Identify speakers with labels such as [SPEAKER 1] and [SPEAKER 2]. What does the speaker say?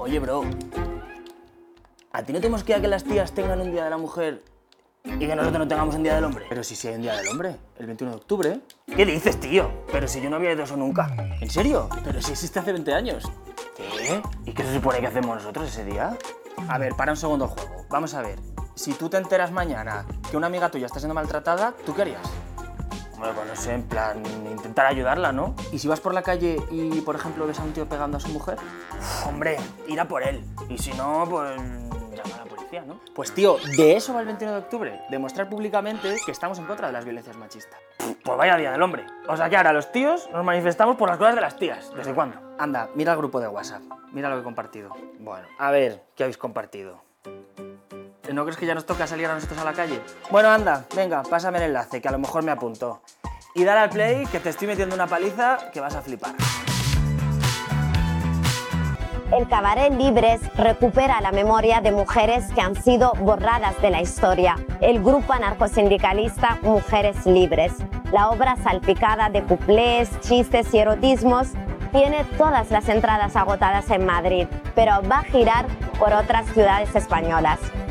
[SPEAKER 1] Oye, bro, ¿a ti no te mosquea que las tías tengan un día de la mujer y que nosotros no tengamos un día del hombre? Pero si hay un día del hombre, el 21 de octubre. ¿Qué dices, tío? Pero si yo no había ido eso nunca. ¿En serio? Pero si existe hace 20 años. ¿Qué? ¿Y qué se supone que hacemos nosotros ese día? A ver, para un segundo el juego. Vamos a ver. Si tú te enteras mañana que una amiga tuya está siendo maltratada, ¿tú qué harías? Bueno, pues no sé, en plan, intentar ayudarla, ¿no? ¿Y si vas por la calle y, por ejemplo, ves a un tío pegando a su mujer? Hombre, ir a por él. Y si no, pues llama a la policía, ¿no? Pues tío, de eso va el 21 de octubre. Demostrar públicamente que estamos en contra de las violencias machistas. Pues vaya día del hombre. O sea que ahora los tíos nos manifestamos por las cosas de las tías. ¿Desde cuándo? Anda, mira el grupo de WhatsApp. Mira lo que he compartido. Bueno, a ver, ¿qué habéis compartido? ¿No crees que ya nos toca salir a nosotros a la calle? Bueno, anda, venga, pásame el enlace, que a lo mejor me apunto. Y dale al play, que te estoy metiendo una paliza que vas a flipar.
[SPEAKER 2] El Cabaret Libres recupera la memoria de mujeres que han sido borradas de la historia. El grupo anarcosindicalista Mujeres Libres. La obra salpicada de cuplés, chistes y erotismos tiene todas las entradas agotadas en Madrid, pero va a girar por otras ciudades españolas.